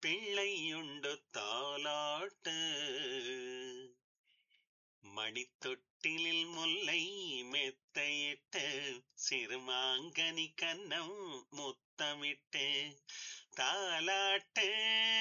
பிள்ளையுண்டு தாலாட்டு. மணித்தொட்டிலில் முல்லை மெத்தையிட்டு சிறுமாங்கனி கன்னம் முத்தமிட்டு தாலாட்டு